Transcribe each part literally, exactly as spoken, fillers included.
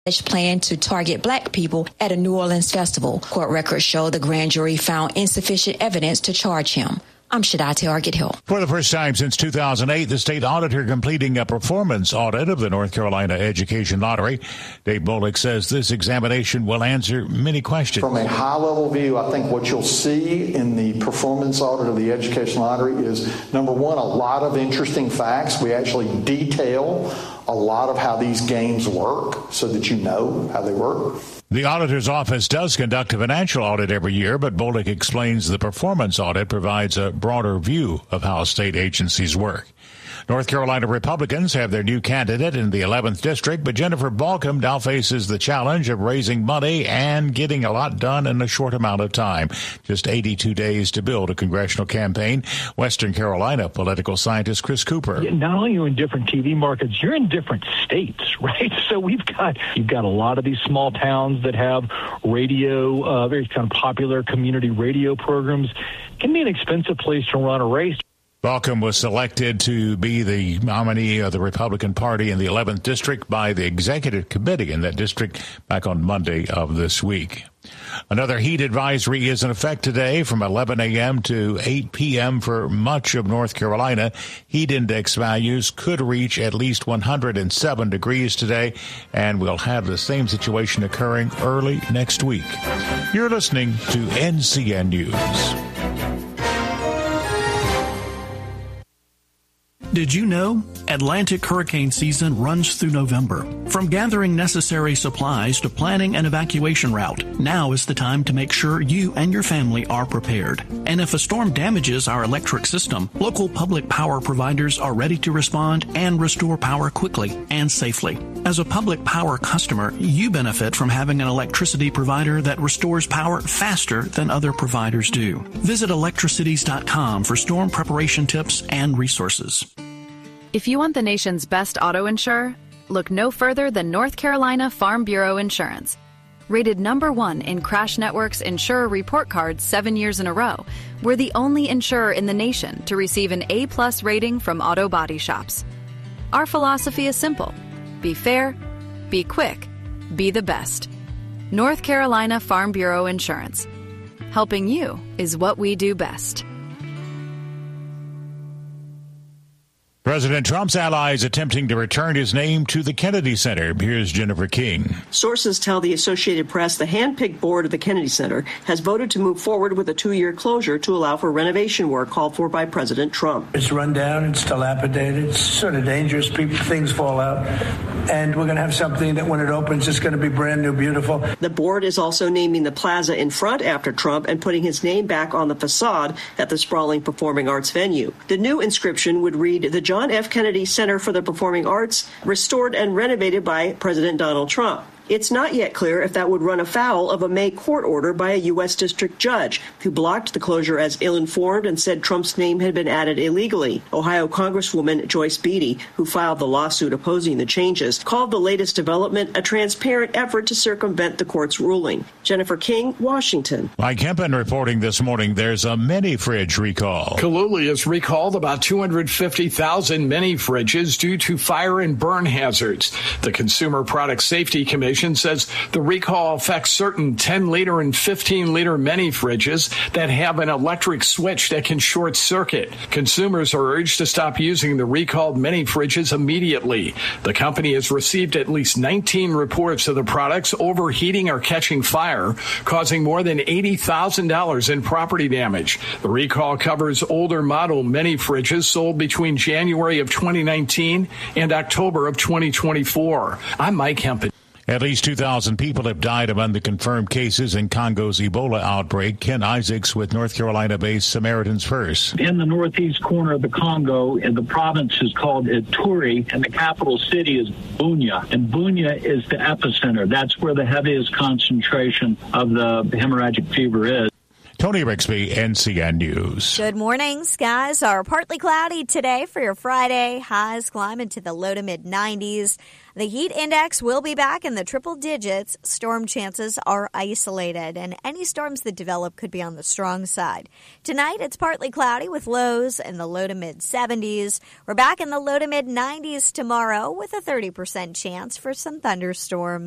plan to target black people at a New Orleans festival. Court records show the grand jury found insufficient evidence to charge him. I'm Shadati Argid Hill. For the first time since two thousand eight, the state auditor completing a performance audit of the North Carolina Education Lottery. Dave Bullock says this examination will answer many questions. From a high-level view, I think what you'll see in the performance audit of the Education Lottery is, number one, a lot of interesting facts. We actually detail a lot of how these games work so that you know how they work. The auditor's office does conduct a financial audit every year, but Bullock explains the performance audit provides a broader view of how state agencies work. North Carolina Republicans have their new candidate in the eleventh District, but Jennifer Balcom now faces the challenge of raising money and getting a lot done in a short amount of time. Just eighty-two days to build a congressional campaign. Western Carolina political scientist Chris Cooper. Not only are you in different T V markets, you're in different states, right? So we've got, you've got a lot of these small towns that have radio, uh, very kind of popular community radio programs. It can be an expensive place to run a race. Balcom was selected to be the nominee of the Republican Party in the eleventh District by the Executive Committee in that district back on Monday of this week. Another heat advisory is in effect today from eleven a.m. to eight p.m. for much of North Carolina. Heat index values could reach at least one hundred seven degrees today, and we'll have the same situation occurring early next week. You're listening to N C N News. Did you know? Atlantic hurricane season runs through November. From gathering necessary supplies to planning an evacuation route, now is the time to make sure you and your family are prepared. And if a storm damages our electric system, local public power providers are ready to respond and restore power quickly and safely. As a public power customer, you benefit from having an electricity provider that restores power faster than other providers do. Visit electricities dot com for storm preparation tips and resources. If you want the nation's best auto insurer, look no further than North Carolina Farm Bureau Insurance. Rated number one in Crash Network's Insurer Report Card seven years in a row, we're the only insurer in the nation to receive an A-plus rating from auto body shops. Our philosophy is simple. Be fair, be quick, be the best. North Carolina Farm Bureau Insurance. Helping you is what we do best. President Trump's allies attempting to return his name to the Kennedy Center. Here's Jennifer King. Sources tell the Associated Press the hand-picked board of the Kennedy Center has voted to move forward with a two-year closure to allow for renovation work called for by President Trump. It's run down, it's dilapidated, it's sort of dangerous, people, things fall out, and we're going to have something that when it opens is going to be brand new, beautiful. The board is also naming the plaza in front after Trump and putting his name back on the facade at the sprawling performing arts venue. The new inscription would read, the John F. Kennedy Center for the Performing Arts, restored and renovated by President Donald Trump. It's not yet clear if that would run afoul of a May court order by a U S district judge who blocked the closure as ill-informed and said Trump's name had been added illegally. Ohio Congresswoman Joyce Beatty, who filed the lawsuit opposing the changes, called the latest development a transparent effort to circumvent the court's ruling. Jennifer King, Washington. Mike Hempen reporting this morning there's a mini fridge recall. Kaluli has recalled about two hundred fifty thousand mini fridges due to fire and burn hazards. The Consumer Product Safety Commission says the recall affects certain ten liter and fifteen liter mini fridges that have an electric switch that can short circuit. Consumers are urged to stop using the recalled mini fridges immediately. The company has received at least nineteen reports of the products overheating or catching fire, causing more than eighty thousand dollars in property damage. The recall covers older model mini fridges sold between January of twenty nineteen and October of twenty twenty-four. I'm Mike Hempen. At least two thousand people have died among the confirmed cases in Congo's Ebola outbreak. Ken Isaacs with North Carolina-based Samaritans First. In the northeast corner of the Congo, and the province is called Ituri, and the capital city is Bunia. And Bunia is the epicenter. That's where the heaviest concentration of the hemorrhagic fever is. Tony Rixby, N C N News. Good morning. Skies are partly cloudy today for your Friday. Highs climb into the low to mid nineties. The heat index will be back in the triple digits. Storm chances are isolated, and any storms that develop could be on the strong side. Tonight, it's partly cloudy with lows in the low to mid seventies. We're back in the low to mid nineties tomorrow with a thirty percent chance for some thunderstorms.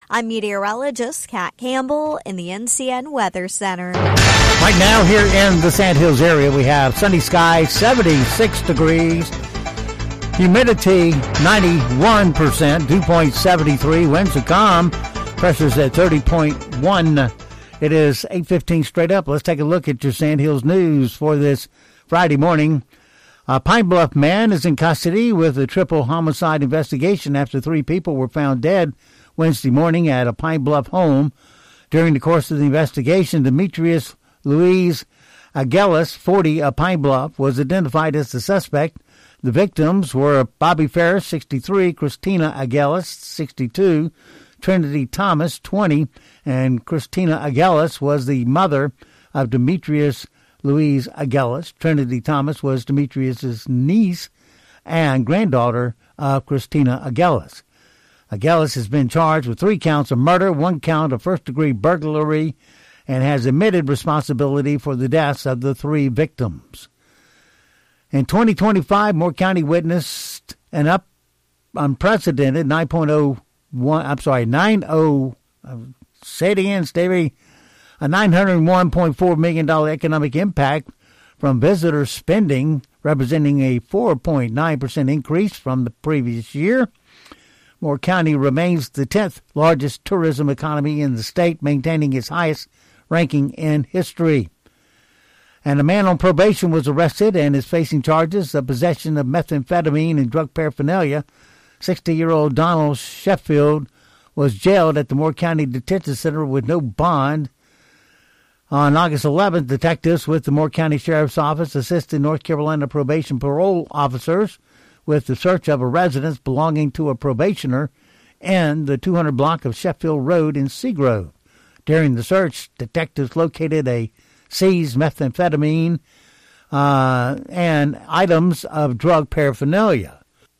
I'm meteorologist Kat Campbell in the N C N Weather Center. Right now here in the Sandhills area, we have sunny skies, seventy-six degrees, humidity ninety-one percent, dew point seventy-three, winds are calm, pressure's at thirty point one. It is eight fifteen straight up. Let's take a look at your Sandhills news for this Friday morning. A Pine Bluff man is in custody with a triple homicide investigation after three people were found dead Wednesday morning at a Pine Bluff home. During the course of the investigation, Demetrius Louise Agelis, forty, of Pine Bluff, was identified as the suspect. The victims were Bobby Ferris, sixty-three, Christina Agelis, sixty-two, Trinity Thomas, twenty, and Christina Agelis was the mother of Demetrius Louise Agelis. Trinity Thomas was Demetrius's niece and granddaughter of Christina Agelis. Agelis has been charged with three counts of murder, one count of first-degree burglary, and has admitted responsibility for the deaths of the three victims. In twenty twenty-five, Moore County witnessed an up unprecedented nine point oh one. I'm sorry, nine oh. Say it again, Stevie. A nine hundred one point four million dollars economic impact from visitor spending, representing a four point nine percent increase from the previous year. Moore County remains the tenth largest tourism economy in the state, maintaining its highest ranking in history. And a man on probation was arrested and is facing charges of possession of methamphetamine and drug paraphernalia. sixty-year-old Donald Sheffield was jailed at the Moore County Detention Center with no bond. On August eleventh, detectives with the Moore County Sheriff's Office assisted North Carolina probation parole officers with the search of a residence belonging to a probationer in the two hundred block of Sheffield Road in Seagrove. During the search, detectives located a seized methamphetamine uh, and items of drug paraphernalia.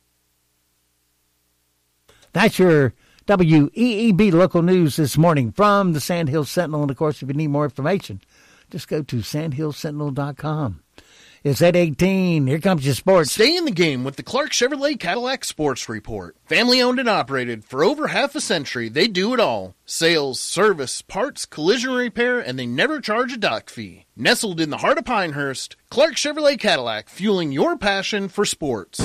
That's your W E E B local news this morning from the Sandhills Sentinel. And, of course, if you need more information, just go to sandhills sentinel dot com. It's eight eighteen. Here comes your sports. Stay in the game with the Clark Chevrolet Cadillac Sports Report. Family owned and operated for over half a century, they do it all. Sales, service, parts, collision repair, and they never charge a dock fee. Nestled in the heart of Pinehurst, Clark Chevrolet Cadillac, fueling your passion for sports.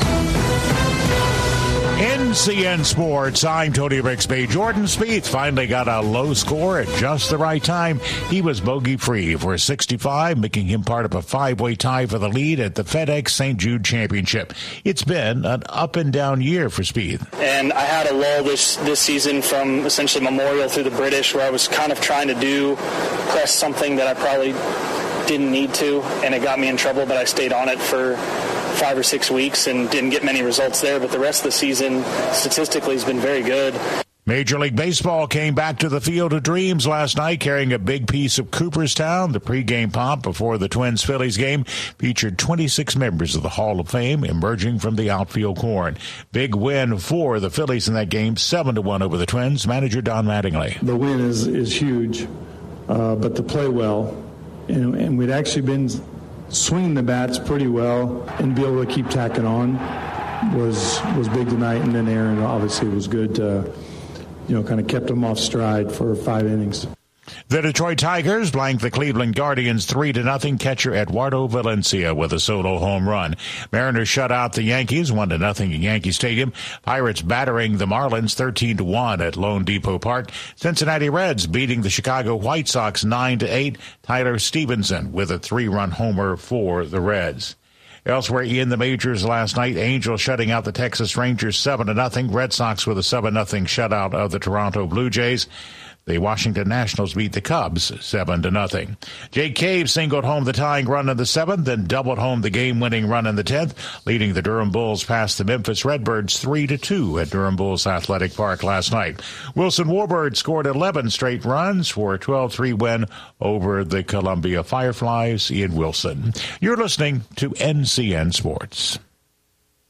N C N Sports, I'm Tony Rixby. Jordan Spieth finally got a low score at just the right time. He was bogey-free for sixty-five, making him part of a five-way tie for the lead at the FedEx Saint Jude Championship. It's been an up-and-down year for Spieth. And I had a lull this, this season from essentially Memorial through the British, where I was kind of trying to do, press something that I probably didn't need to, and it got me in trouble, but I stayed on it for five or six weeks and didn't get many results there, but the rest of the season statistically has been very good. Major League Baseball came back to the Field of Dreams last night carrying a big piece of Cooperstown. The pregame pomp before the Twins-Phillies game featured twenty-six members of the Hall of Fame emerging from the outfield corn. Big win for the Phillies in that game, seven to one over the Twins. Manager Don Mattingly. The win is, is huge, uh, but to play well, and, and we'd actually been swinging the bats pretty well and be able to keep tacking on was was big tonight. And then Aaron obviously was good to, you know, kind of kept them off stride for five innings. The Detroit Tigers blanked the Cleveland Guardians three to nothing. Catcher Eduardo Valencia with a solo home run. Mariners shut out the Yankees one to nothing at Yankee Stadium. Pirates battering the Marlins thirteen to one at Lone Depot Park. Cincinnati Reds beating the Chicago White Sox nine to eight. Tyler Stevenson with a three-run homer for the Reds. Elsewhere in the majors last night, Angels shutting out the Texas Rangers seven to nothing. Red Sox with a seven nothing shutout of the Toronto Blue Jays. The Washington Nationals beat the Cubs seven to nothing. Jake Cave singled home the tying run in the seventh, then doubled home the game-winning run in the tenth, leading the Durham Bulls past the Memphis Redbirds three to two at Durham Bulls Athletic Park last night. Wilson Warbird scored eleven straight runs for a twelve three win over the Columbia Fireflies in Wilson. You're listening to N C N Sports.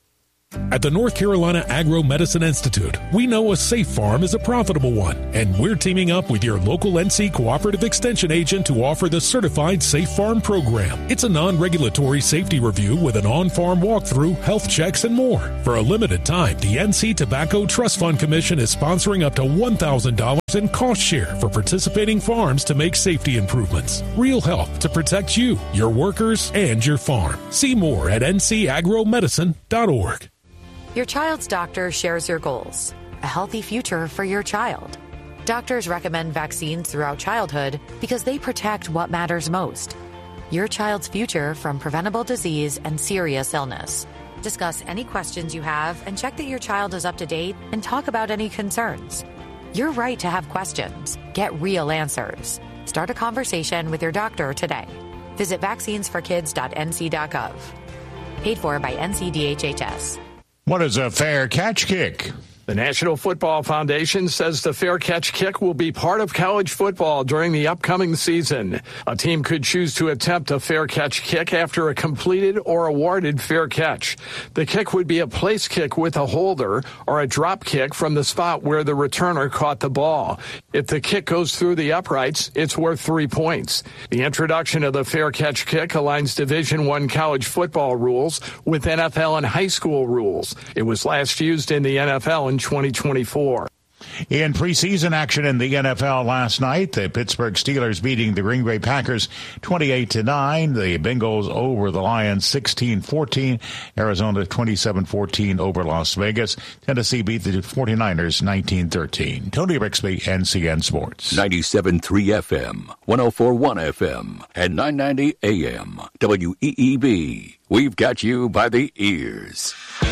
At the North Carolina Agro-Medicine Institute, we know a safe farm is a profitable one, and we're teaming up with your local N C Cooperative Extension agent to offer the Certified Safe Farm program. It's a non-regulatory safety review with an on-farm walkthrough, health checks, and more. For a limited time, the N C Tobacco Trust Fund Commission is sponsoring up to one thousand dollars in cost share for participating farms to make safety improvements. Real help to protect you, your workers, and your farm. See more at N C agro medicine dot org. Your child's doctor shares your goals, a healthy future for your child. Doctors recommend vaccines throughout childhood because they protect what matters most. Your child's future from preventable disease and serious illness. Discuss any questions you have and check that your child is up to date and talk about any concerns. You're right to have questions. Get real answers. Start a conversation with your doctor today. Visit vaccines for kids dot N C dot gov. Paid for by N C D H H S. What is a fair catch kick? The National Football Foundation says the fair catch kick will be part of college football during the upcoming season. A team could choose to attempt a fair catch kick after a completed or awarded fair catch. The kick would be a place kick with a holder or a drop kick from the spot where the returner caught the ball. If the kick goes through the uprights, it's worth three points. The introduction of the fair catch kick aligns Division I college football rules with N F L and high school rules. It was last used in the N F L in twenty twenty-four. In preseason action in the N F L last night, the Pittsburgh Steelers beating the Green Bay Packers twenty-eight to nine. The Bengals over the Lions sixteen fourteen. Arizona twenty-seven fourteen over Las Vegas. Tennessee beat the forty-niners nineteen thirteen. Tony Rixby, N C N Sports. ninety-seven point three F M, one oh four point one F M, and nine ninety A M. W E E B. We've got you by the ears.